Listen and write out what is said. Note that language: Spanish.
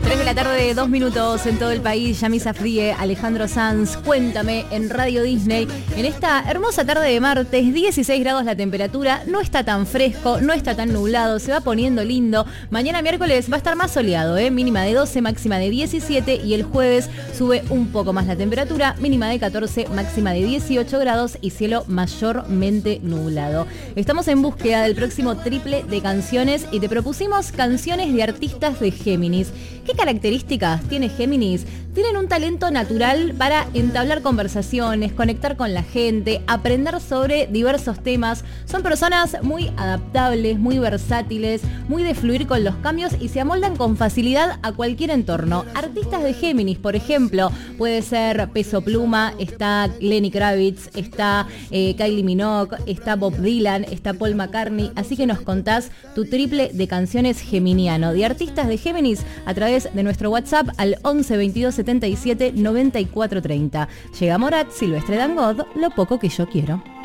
3 de la tarde, 2 minutos en todo el país. Yamisa Frie, Alejandro Sanz, Cuéntame en Radio Disney. En esta hermosa tarde de martes, 16 grados la temperatura, no está tan fresco, no está tan nublado, se va poniendo lindo. Mañana miércoles va a estar más soleado, mínima de 12, máxima de 17 y el jueves sube un poco más la temperatura, mínima de 14, máxima de 18 grados y cielo mayormente nublado. Estamos en búsqueda del próximo triple de canciones y te propusimos canciones de artistas de Géminis. ¿Qué características tiene Géminis? Tienen un talento natural para entablar conversaciones, conectar con la gente, aprender sobre diversos temas. Son personas muy adaptables, muy versátiles, muy de fluir con los cambios y se amoldan con facilidad a cualquier entorno. Artistas de Géminis, por ejemplo, puede ser Peso Pluma, está Lenny Kravitz, está Kylie Minogue, está Bob Dylan, está Paul McCartney. Así que nos contás tu triple de canciones geminiano de artistas de Géminis a través de nuestro WhatsApp al 11 22 77 94 30. Llega Morat, Silvestre Dangond, Lo poco que yo quiero.